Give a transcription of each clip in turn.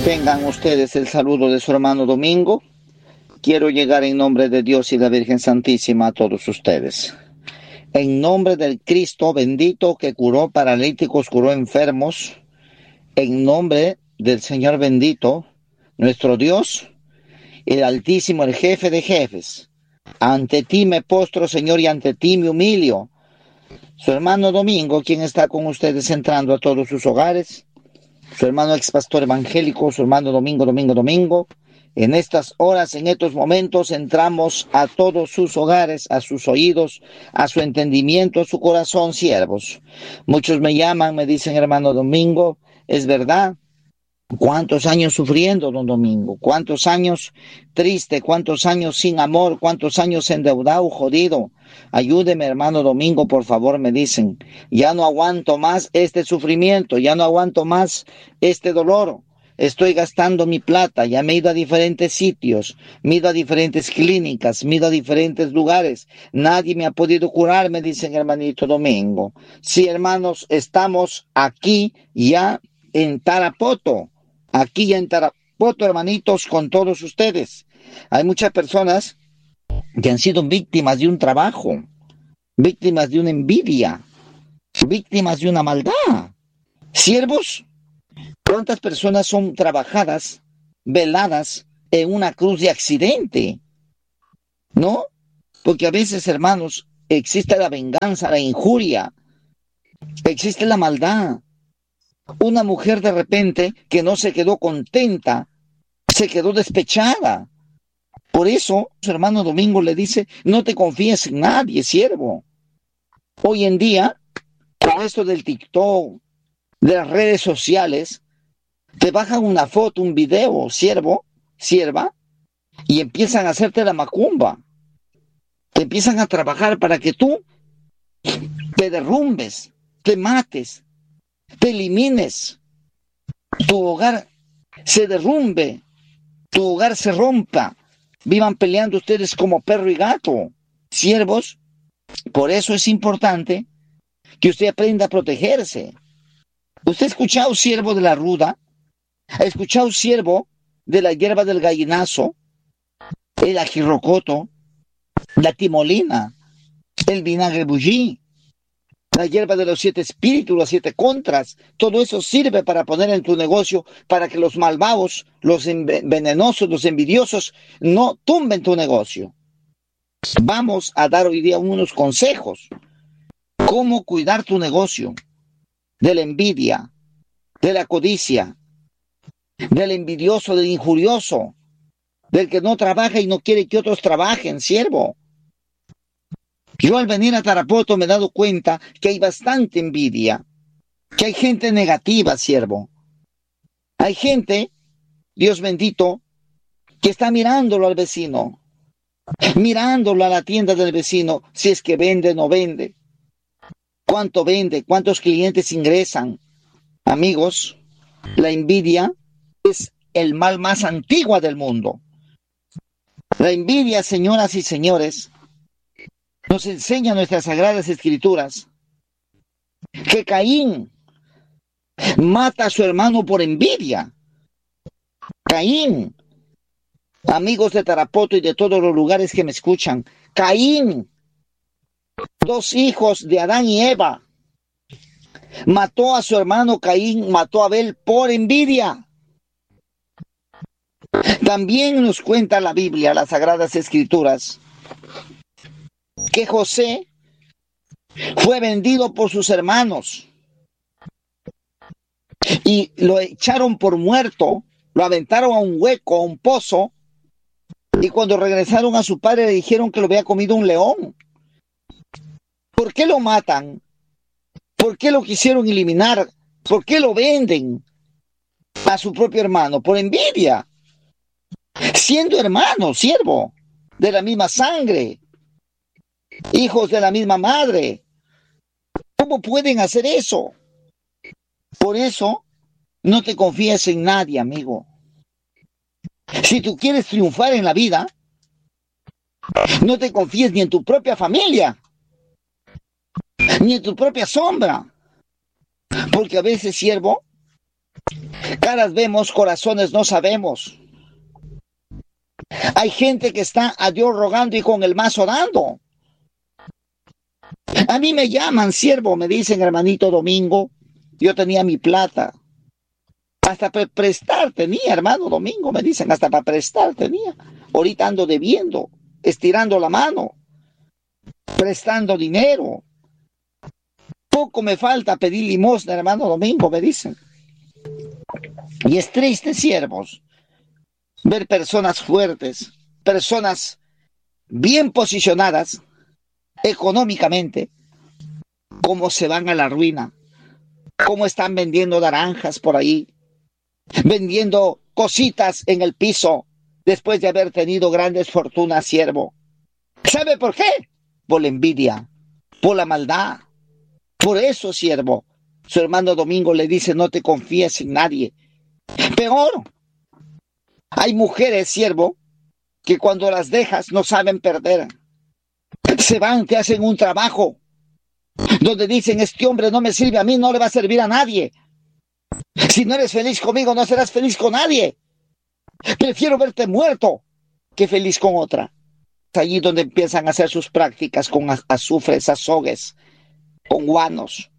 Tengan ustedes el saludo de su hermano Domingo. Quiero llegar en nombre de Dios y la Virgen Santísima a todos ustedes. En nombre del Cristo bendito que curó paralíticos, curó enfermos. En nombre del Señor bendito, nuestro Dios, el Altísimo, el Jefe de jefes. Ante ti me postro, Señor, y ante ti me humillo. Su hermano Domingo, quien está con ustedes entrando a todos sus hogares. Su hermano ex pastor evangélico, su hermano Domingo. En estas horas, en estos momentos, entramos a todos sus hogares, a sus oídos, a su entendimiento, a su corazón, siervos. Muchos me llaman, me dicen, hermano Domingo, es verdad. ¿Cuántos años sufriendo, don Domingo? ¿Cuántos años triste? ¿Cuántos años sin amor? ¿Cuántos años endeudado, jodido? Ayúdeme, hermano Domingo, por favor, me dicen. Ya no aguanto más este sufrimiento, ya no aguanto más este dolor. Estoy gastando mi plata, ya me he ido a diferentes sitios, me he ido a diferentes clínicas, me he ido a diferentes lugares. Nadie me ha podido curar, me dicen, hermanito Domingo. Sí, hermanos, estamos aquí ya en Tarapoto. Aquí en Tarapoto, hermanitos, con todos ustedes. Hay muchas personas que han sido víctimas de un trabajo, víctimas de una envidia, víctimas de una maldad. Siervos, ¿cuántas personas son trabajadas, veladas en una cruz de accidente? ¿No? Porque a veces, hermanos, existe la venganza, la injuria, existe la maldad. Una mujer de repente que no se quedó contenta, se quedó despechada. Por eso, su hermano Domingo le dice, no te confíes en nadie, siervo. Hoy en día, con esto del TikTok, de las redes sociales, te bajan una foto, un video, siervo, sierva, y empiezan a hacerte la macumba. Te empiezan a trabajar para que tú te derrumbes, te mates, te elimines, tu hogar se derrumbe, tu hogar se rompa, vivan peleando ustedes como perro y gato, siervos. Por eso es importante que usted aprenda a protegerse. ¿Usted ha escuchado, siervo, de la ruda? ¿Ha escuchado, siervo, de la hierba del gallinazo, el ajirrocoto, la timolina, el vinagre bullí, la hierba de los 7 espíritus, los 7 contras? Todo eso sirve para poner en tu negocio, para que los malvados, los venenosos, los envidiosos no tumben tu negocio. Vamos a dar hoy día unos consejos. ¿Cómo cuidar tu negocio de la envidia, de la codicia, del envidioso, del injurioso, del que no trabaja y no quiere que otros trabajen, siervo? Yo al venir a Tarapoto me he dado cuenta que hay bastante envidia, que hay gente negativa, siervo. Hay gente, Dios bendito, que está mirándolo al vecino, mirándolo a la tienda del vecino, si es que vende o no vende, cuánto vende, cuántos clientes ingresan. Amigos, la envidia es el mal más antiguo del mundo. La envidia, señoras y señores, nos enseña nuestras sagradas escrituras que Caín mata a su hermano por envidia. Caín, amigos de Tarapoto y de todos los lugares que me escuchan, Caín, 2 hijos de Adán y Eva, mató a su hermano Caín, mató a Abel por envidia. También nos cuenta la Biblia, las sagradas escrituras, que José fue vendido por sus hermanos y lo echaron por muerto, lo aventaron a un hueco, a un pozo, y cuando regresaron a su padre le dijeron que lo había comido un león. ¿Por qué lo matan? ¿Por qué lo quisieron eliminar? ¿Por qué lo venden a su propio hermano? Por envidia. Siendo hermanos, siervo, de la misma sangre, hijos de la misma madre. ¿Cómo pueden hacer eso? Por eso, no te confíes en nadie, amigo. Si tú quieres triunfar en la vida, no te confíes ni en tu propia familia, ni en tu propia sombra. Porque a veces, siervo, Caras vemos, corazones no sabemos. Hay gente que está a Dios rogando y con el mazo dando. A mí me llaman siervo, me dicen, hermanito Domingo, yo tenía mi plata. Hasta para prestar tenía, hermano Domingo, me dicen, hasta para prestar tenía. Ahorita ando debiendo, estirando la mano, prestando dinero. Poco me falta pedir limosna, hermano Domingo, me dicen. Y es triste, siervos, ver personas fuertes, personas bien posicionadas económicamente, cómo se van a la ruina, cómo están vendiendo naranjas por ahí, vendiendo cositas en el piso después de haber tenido grandes fortunas, siervo. ¿Sabe por qué? Por la envidia, por la maldad. Por eso, siervo, su hermano Domingo le dice, no te confíes en nadie. Peor, hay mujeres, siervo, que cuando las dejas no saben perder. Se van, te hacen un trabajo donde dicen, este hombre no me sirve a mí, no le va a servir a nadie. Si no eres feliz conmigo, no serás feliz con nadie. Prefiero verte muerto que feliz con otra. Es allí donde empiezan a hacer sus prácticas con azufres, azogues, con guanos,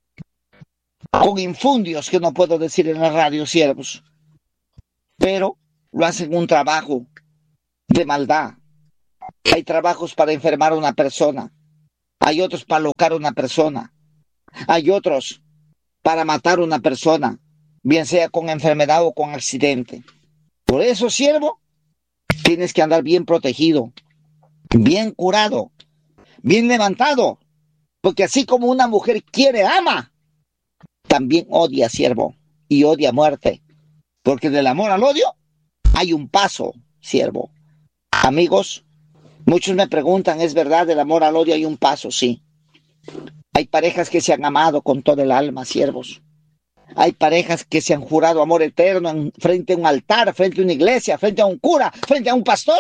con infundios que no puedo decir en la radio, siervos. Pero lo hacen un trabajo de maldad. Hay trabajos para enfermar a una persona. Hay otros para alocar a una persona. Hay otros para matar a una persona, bien sea con enfermedad o con accidente. Por eso, siervo, tienes que andar bien protegido, bien curado, bien levantado, porque así como una mujer quiere, ama, también odia, siervo, y odia muerte, porque del amor al odio hay un paso, siervo. Amigos, muchos me preguntan, ¿es verdad del amor al odio hay un paso? Sí. Hay parejas que se han amado con todo el alma, siervos. Hay parejas que se han jurado amor eterno frente a un altar, frente a una iglesia, frente a un cura, frente a un pastor.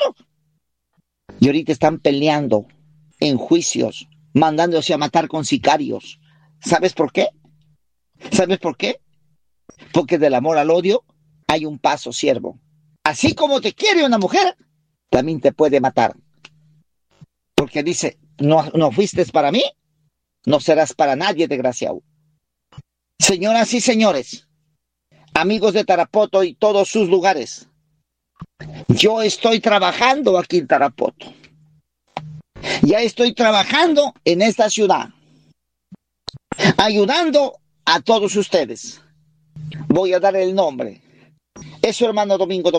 Y ahorita están peleando en juicios, mandándose a matar con sicarios. ¿Sabes por qué? ¿Sabes por qué? Porque del amor al odio hay un paso, siervo. Así como te quiere una mujer, también te puede matar. Porque dice, no fuiste para mí, no serás para nadie, desgraciado. Señoras y señores, amigos de Tarapoto y todos sus lugares, yo estoy trabajando aquí en Tarapoto. Ya estoy trabajando en esta ciudad, ayudando a todos ustedes. Voy a dar el nombre. Es su hermano Domingo.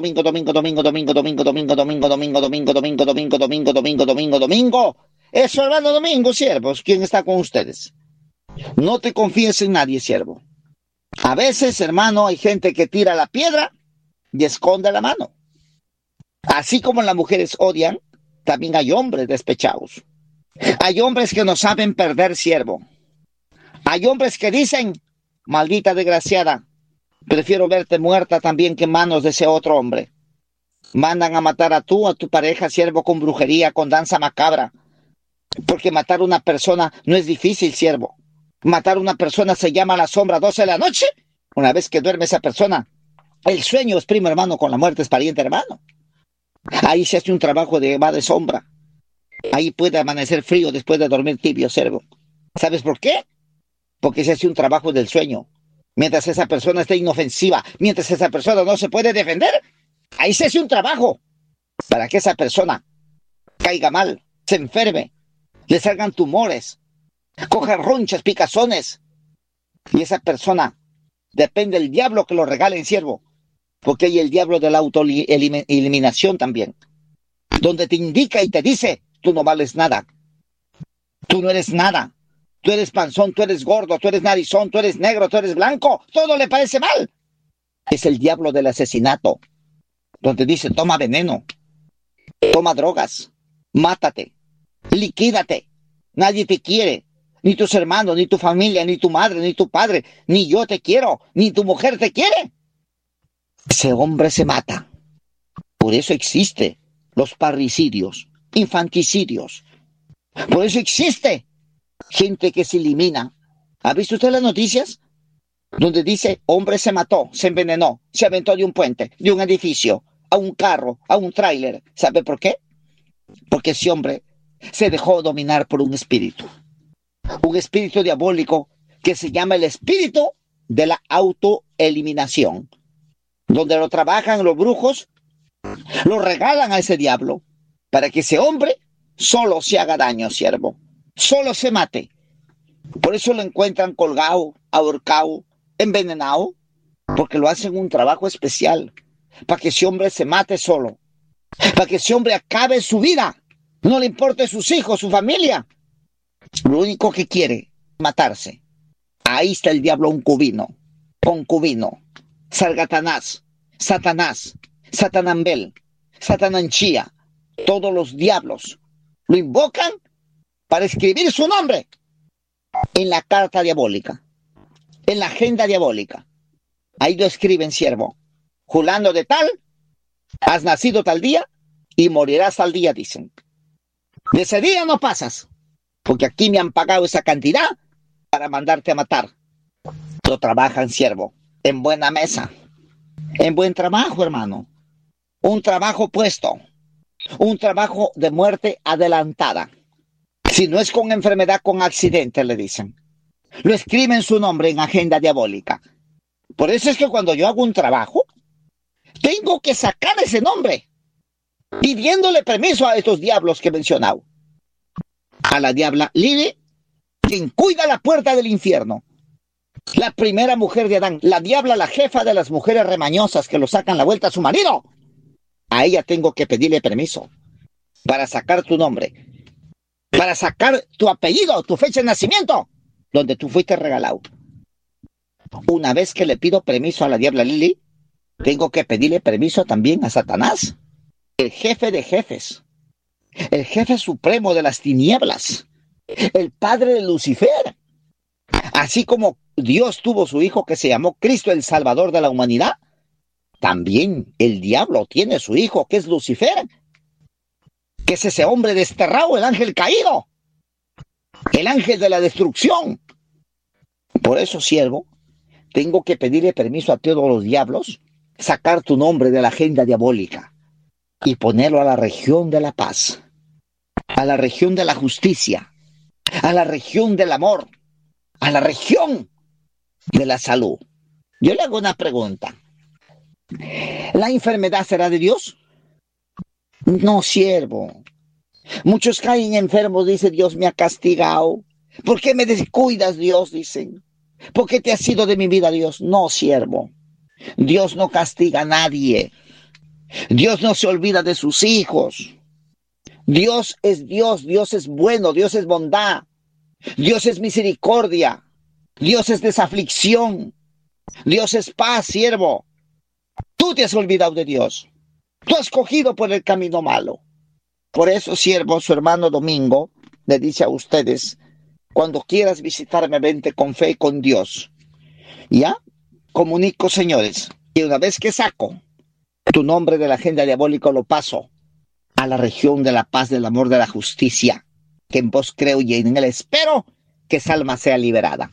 Es su hermano Domingo, siervos, quien está con ustedes. No te confíes en nadie, siervo. A veces, hermano, hay gente que tira la piedra y esconde la mano. Así como las mujeres odian, también hay hombres despechados. Hay hombres que no saben perder, siervo. Hay hombres que dicen, maldita desgraciada, prefiero verte muerta también que en manos de ese otro hombre. Mandan a matar a tu pareja, siervo, con brujería, con danza macabra. Porque matar a una persona no es difícil, siervo. Matar a una persona se llama la sombra 12 de la noche. Una vez que duerme esa persona, el sueño es primo hermano con la muerte es pariente hermano. Ahí se hace un trabajo de va de sombra. Ahí puede amanecer frío después de dormir tibio, siervo. ¿Sabes por qué? Porque se hace un trabajo del sueño. Mientras esa persona esté inofensiva, mientras esa persona no se puede defender, ahí se hace un trabajo para que esa persona caiga mal, se enferme, le salgan tumores, coja ronchas, picazones, y esa persona depende del diablo que lo regalen, siervo, porque hay el diablo de la autoeliminación también, donde te indica y te dice, tú no vales nada, tú no eres nada, tú eres panzón, tú eres gordo, tú eres narizón, tú eres negro, tú eres blanco, todo le parece mal. Es el diablo del asesinato, donde dice, toma veneno, toma drogas, mátate, liquídate, nadie te quiere, ni tus hermanos, ni tu familia, ni tu madre, ni tu padre, ni yo te quiero, ni tu mujer te quiere. Ese hombre se mata. Por eso existe los parricidios, infanticidios. Por eso existe gente que se elimina. ¿Ha visto usted las noticias? donde dice, hombre se mató, se envenenó, se aventó de un puente, de un edificio, a un carro, a un tráiler. ¿Sabe por qué? Porque ese hombre se dejó dominar por un espíritu diabólico que se llama el espíritu de la autoeliminación, donde lo trabajan los brujos, lo regalan a ese diablo para que ese hombre solo se haga daño, siervo, solo se mate. Por eso lo encuentran colgado, ahorcado, envenenado, porque lo hacen un trabajo especial, para que ese hombre se mate solo, para que ese hombre acabe su vida, no le importe sus hijos, su familia, lo único que quiere, matarse. Ahí está el diablo concubino, Sargatanás, Satanás, Satanambel, Satananchía, todos los diablos lo invocan para escribir su nombre en la carta diabólica, en la agenda diabólica. Ahí lo escriben, siervo. Julano de tal, has nacido tal día y morirás tal día, dicen. De ese día no pasas, porque aquí me han pagado esa cantidad para mandarte a matar. Lo trabajan, siervo, en buena mesa, en buen trabajo, hermano. Un trabajo puesto, un trabajo de muerte adelantada. Si no es con enfermedad, con accidente, le dicen. Lo escriben su nombre en agenda diabólica. Por eso es que cuando yo hago un trabajo, tengo que sacar ese nombre, pidiéndole permiso a estos diablos que he mencionado. A la diabla Lili, quien cuida la puerta del infierno. La primera mujer de Adán, la diabla, la jefa de las mujeres remañosas que lo sacan la vuelta a su marido. A ella tengo que pedirle permiso para sacar tu nombre, para sacar tu apellido, tu fecha de nacimiento, donde tú fuiste regalado. Una vez que le pido permiso a la diabla Lili, tengo que pedirle permiso también a Satanás, el jefe de jefes, el jefe supremo de las tinieblas, el padre de Lucifer. Así como Dios tuvo su hijo que se llamó Cristo, el Salvador de la humanidad, también el diablo tiene su hijo que es Lucifer, que es ese hombre desterrado, el ángel caído, el ángel de la destrucción. Por eso, siervo, tengo que pedirle permiso a todos los diablos, sacar tu nombre de la agenda diabólica y ponerlo a la región de la paz, a la región de la justicia, a la región del amor, a la región de la salud. Yo le hago una pregunta. ¿La enfermedad será de Dios? No, siervo. Muchos caen enfermos, dice Dios me ha castigado. ¿Por qué me descuidas, Dios? Dicen. ¿Por qué te has ido de mi vida, Dios? No, siervo. Dios no castiga a nadie. Dios no se olvida de sus hijos. Dios, Dios es bueno, Dios es bondad, Dios es misericordia, Dios es desaflicción, Dios es paz, siervo. Tú te has olvidado de Dios. Tú has cogido por el camino malo. Por eso, siervo, su hermano Domingo le dice a ustedes, cuando quieras visitarme, vente con fe y con Dios. ¿Ya? Comunico, señores, que una vez que saco tu nombre de la agenda diabólica, lo paso a la región de la paz, del amor, de la justicia, que en vos creo y en él espero que esa alma sea liberada.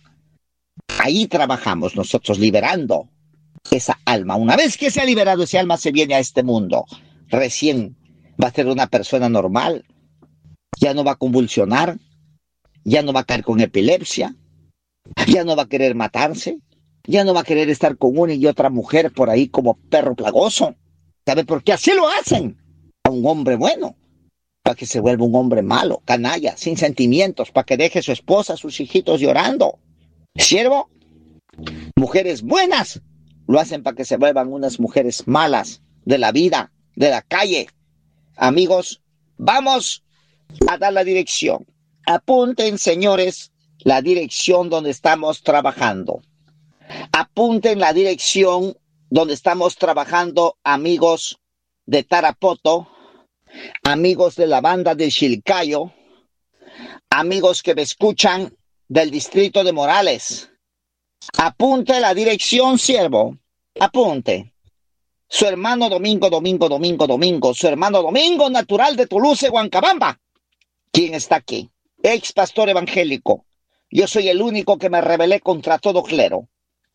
Ahí trabajamos nosotros, liberando esa alma. Una vez que se ha liberado ese alma, se viene a este mundo. Recién va a ser una persona normal. Ya no va a convulsionar. Ya no va a caer con epilepsia. Ya no va a querer matarse. Ya no va a querer estar con una y otra mujer por ahí como perro plagoso. ¿Sabe por qué? Así lo hacen a un hombre bueno. Para que se vuelva un hombre malo, canalla, sin sentimientos. Para que deje a su esposa, a sus hijitos llorando. Siervo, mujeres buenas lo hacen para que se vuelvan unas mujeres malas de la vida, de la calle. Amigos, vamos a dar la dirección. Apunten, señores, la dirección donde estamos trabajando. Apunten la dirección donde estamos trabajando, amigos de Tarapoto, amigos de la banda de Chilcayo, amigos que me escuchan del distrito de Morales. Apunte la dirección, siervo. Apunte. Su hermano Domingo, su hermano Domingo, natural de Toulouse, Huancabamba. ¿Quién está aquí? Ex pastor evangélico. Yo soy el único que me rebelé contra todo clero,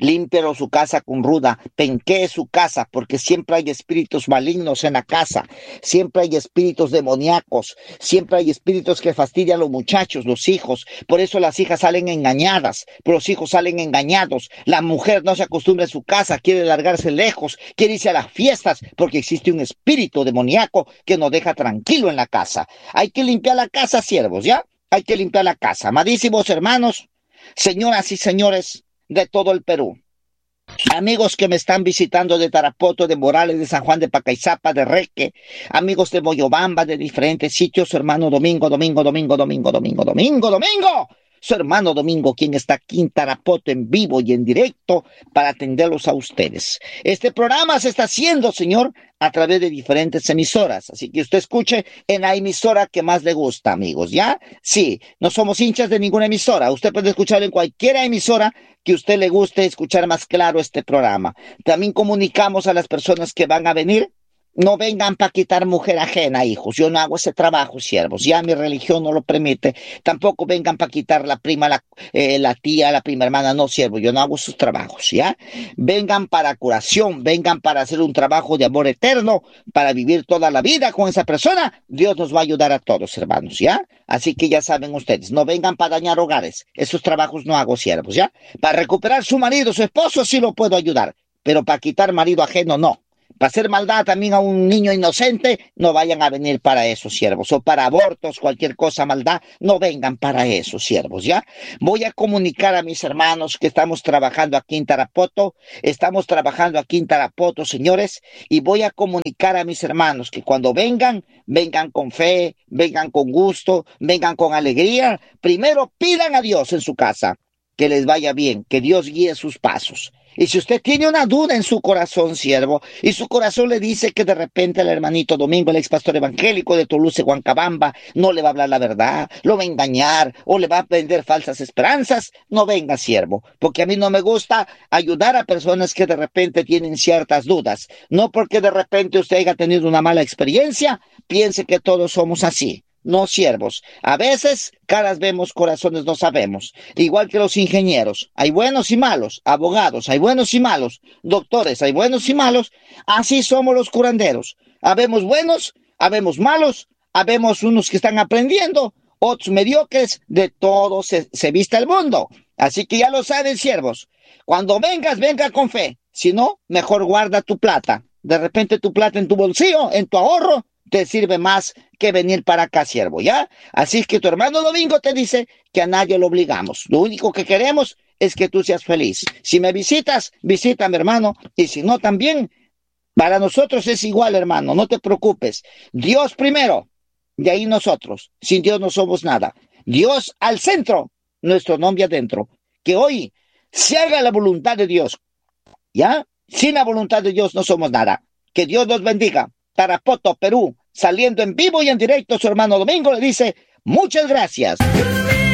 límpielo su casa con ruda, penquee su casa, porque siempre hay espíritus malignos en la casa, siempre hay espíritus demoníacos, siempre hay espíritus que fastidian a los muchachos, los hijos. Por eso las hijas salen engañadas, pero los hijos salen engañados. La mujer no se acostumbra en su casa, quiere largarse lejos, quiere irse a las fiestas, porque existe un espíritu demoníaco que nos deja tranquilo en la casa. Hay que limpiar la casa, siervos, ¿ya? Hay que limpiar la casa. Amadísimos hermanos, señoras y señores de todo el Perú, amigos que me están visitando de Tarapoto, de Morales, de San Juan de Pacaizapa, de Reque, amigos de Moyobamba, de diferentes sitios, su hermano Domingo, su hermano Domingo, quien está aquí en Tarapoto en vivo y en directo para atenderlos a ustedes. Este programa se está haciendo, señor, a través de diferentes emisoras, así que usted escuche en la emisora que más le gusta, amigos, ¿ya? Sí, no somos hinchas de ninguna emisora, usted puede escucharlo en cualquier emisora que a usted le guste escuchar más claro este programa. También comunicamos a las personas que van a venir: no vengan para quitar mujer ajena, hijos. Yo no hago ese trabajo, siervos. Ya mi religión no lo permite. Tampoco vengan para quitar la prima, la tía, la prima hermana. No, siervo. Yo no hago esos trabajos, ¿ya? Vengan para curación. Vengan para hacer un trabajo de amor eterno, para vivir toda la vida con esa persona. Dios nos va a ayudar a todos, hermanos, ¿ya? Así que ya saben ustedes. No vengan para dañar hogares. Esos trabajos no hago, siervos, ¿ya? Para recuperar su marido, su esposo, sí lo puedo ayudar. Pero para quitar marido ajeno, no. Para hacer maldad también a un niño inocente, no vayan a venir para eso, siervos. O para abortos, cualquier cosa, maldad, no vengan para eso, siervos, ¿ya? Voy a comunicar a mis hermanos que estamos trabajando aquí en Tarapoto, señores, y voy a comunicar a mis hermanos que cuando vengan, vengan con fe, vengan con gusto, vengan con alegría. Primero pidan a Dios en su casa que les vaya bien, que Dios guíe sus pasos. Y si usted tiene una duda en su corazón, siervo, y su corazón le dice que de repente el hermanito Domingo, el ex pastor evangélico de Toluce, Huancabamba, no le va a hablar la verdad, lo va a engañar o le va a vender falsas esperanzas, no venga, siervo, porque a mí no me gusta ayudar a personas que de repente tienen ciertas dudas. No porque de repente usted haya tenido una mala experiencia, piense que todos somos así. No, siervos. A veces, caras vemos, corazones no sabemos. Igual que los ingenieros. Hay buenos y malos. Abogados, hay buenos y malos. Doctores, hay buenos y malos. Así somos los curanderos. Habemos buenos, habemos malos, habemos unos que están aprendiendo, otros mediocres. De todo se viste el mundo. Así que ya lo saben, siervos. Cuando vengas, venga con fe. Si no, mejor guarda tu plata. De repente tu plata en tu bolsillo, en tu ahorro, te sirve más que venir para acá, siervo, ¿ya? Así que tu hermano Domingo te dice que a nadie lo obligamos. Lo único que queremos es que tú seas feliz. Si me visitas, visítame, hermano. Y si no, también, para nosotros es igual, hermano. No te preocupes. Dios primero, de ahí nosotros. Sin Dios no somos nada. Dios al centro, nuestro nombre adentro. Que hoy se haga la voluntad de Dios, ¿ya? Sin la voluntad de Dios no somos nada. Que Dios nos bendiga. Tarapoto, Perú, saliendo en vivo y en directo, su hermano Domingo le dice: muchas gracias.